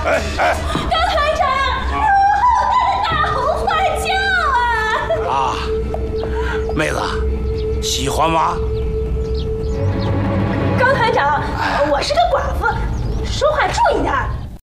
高团长，我好大的大红花轿啊！ 啊，妹子，喜欢吗？ 高团长，我是个寡妇，说话注意点。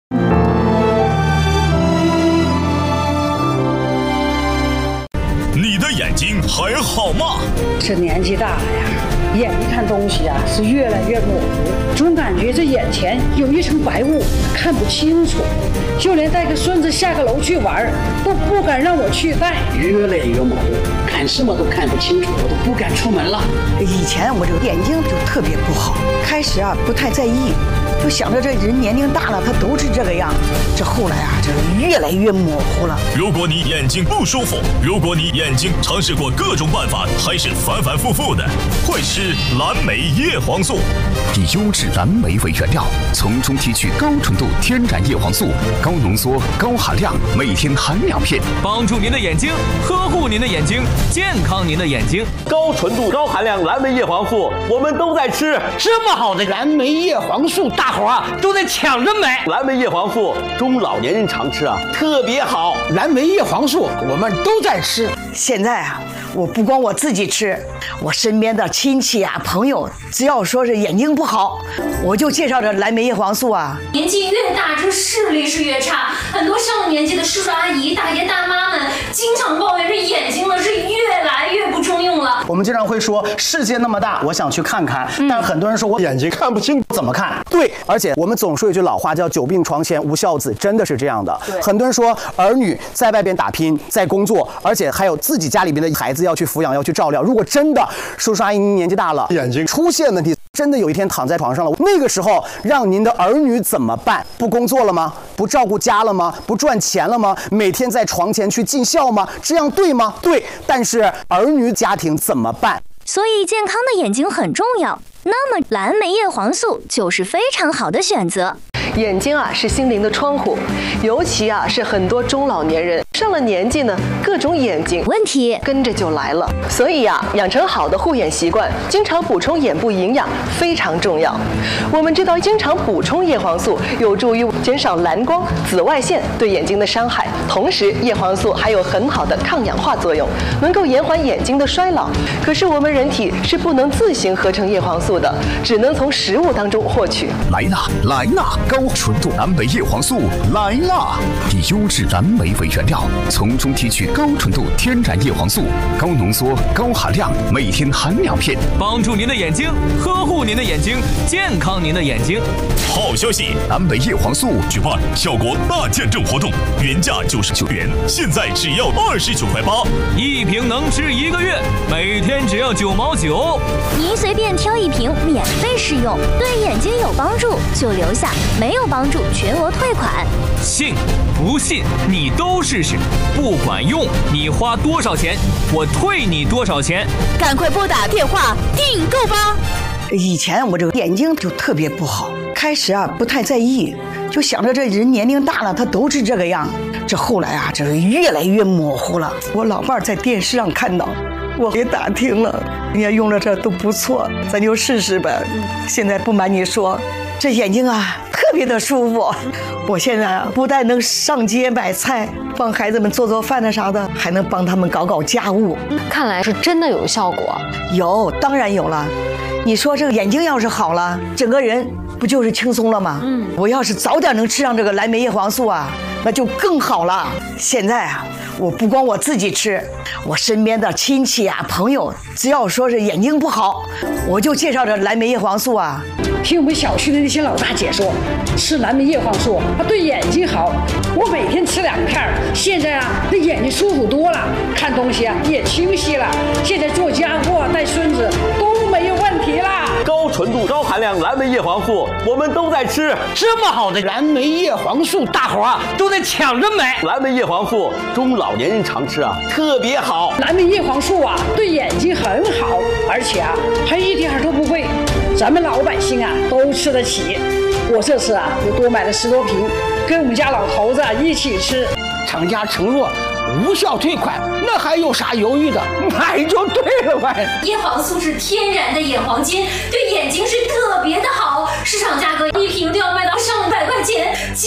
你的眼睛还好吗？ 这年纪大了呀，眼睛看东西啊是越来越模糊，总感觉这眼前有一层白雾，看不清楚。就连带个孙子下个楼去玩，都不敢让我去带，越来越模糊，看什么都看不清楚，我都不敢出门了。 以前我这个眼睛就特别不好，开始啊不太在意，就想着这人年龄大了，他都是这个样。这后来啊，这越来越模糊了。 如果你眼睛不舒服，如果你眼睛尝试过各种办法，还是反反复复的，会吃蓝莓叶黄素。 以优质蓝莓为原料，从中提取高纯度天然叶黄素，高浓缩、高含量，每天含2片， 帮助您的眼睛，呵护您的眼睛，健康您的眼睛。 高纯度、高含量蓝莓叶黄素，我们都在吃。 这么好的蓝莓叶黄素，大伙啊都在抢着买。 蓝莓叶黄素，中老年人常吃啊，特别好。 蓝莓叶黄素，我们都在吃。 现在啊，我不光我自己吃，我身边的亲戚啊、朋友，只要说是眼睛不好，我就介绍这蓝莓叶黄素啊。 年纪越大，这视力是越差。很多上了年纪的叔叔阿姨、大爷大妈们，经常抱怨这眼睛呢是越来越不中用了。 我们经常会说，世界那么大，我想去看看，但很多人说我眼睛看不清，怎么看？对，而且我们总说一句老话叫"久病床前无孝子"，真的是这样的。很多人说儿女在外边打拼，在工作，而且还有自己家里边的孩子要去抚养，要去照料。如果真的叔叔阿姨您年纪大了，眼睛出现问题，真的有一天躺在床上了，那个时候让您的儿女怎么办？不工作了吗？不照顾家了吗？不赚钱了吗？每天在床前去尽孝吗？这样对吗？对，但是儿女家庭怎么办？ 所以健康的眼睛很重要，那么蓝莓叶黄素就是非常好的选择。 眼睛啊是心灵的窗户，尤其啊是很多中老年人上了年纪呢，各种眼睛问题跟着就来了。所以啊，养成好的护眼习惯，经常补充眼部营养非常重要。我们知道，经常补充叶黄素有助于减少蓝光、紫外线对眼睛的伤害，同时叶黄素还有很好的抗氧化作用，能够延缓眼睛的衰老。可是我们人体是不能自行合成叶黄素的，只能从食物当中获取。 来啦来啦，高纯度蓝莓叶黄素来啦！以优质蓝莓为原料，从中提取高纯度天然叶黄素，高浓缩、高含量，每天含2片， 帮助您的眼睛，呵护您的眼睛，健康您的眼睛。 好消息，蓝莓叶黄素举办效果大见证活动，原价99元，现在只要29.8块， 一瓶能吃1个月，每天只要9毛9。 您随便挑一瓶，免费试用，对眼睛有帮助就留下，没有帮助全额退款。 信不信你都试试，不管用你花多少钱，我退你多少钱。 赶快拨打电话订购吧。 以前我这个眼睛就特别不好，开始啊不太在意，就想着这人年龄大了，他都是这个样。这后来啊，这个越来越模糊了。我老伴儿在电视上看到，我也打听了，人家用了这都不错，咱就试试呗。现在不瞒你说，这眼睛啊特别的舒服。我现在啊不但能上街买菜，帮孩子们做做饭的啥的，还能帮他们搞搞家务。 看来是真的有效果。 有，当然有了。你说这个眼睛要是好了，整个人不就是轻松了吗？我要是早点能吃上这个蓝莓叶黄素啊，那就更好了。现在啊，我不光我自己吃，我身边的亲戚啊、朋友，只要说是眼睛不好，我就介绍这蓝莓叶黄素啊。 听我们小区的那些老大姐说，吃蓝莓叶黄素它对眼睛好。我每天吃2片，现在啊，这眼睛舒服多了，看东西啊也清晰了。现在做家务啊、带孙子都没有问题啦。 高纯度、高含量蓝莓叶黄素，我们都在吃。 这么好的蓝莓叶黄素，大伙啊都在抢着买。 蓝莓叶黄素，中老年人常吃啊，特别好。 蓝莓叶黄素啊，对眼睛很好，而且啊还一点都不贵，咱们老百姓啊都吃得起。我这次啊又多买了10多瓶，跟我们家老头子一起吃。 厂家承诺无效退款，那还有啥犹豫的？买就对了呗。 叶黄素是天然的眼黄金，对眼睛是特别的好，市场价格1瓶都要卖到上100块钱。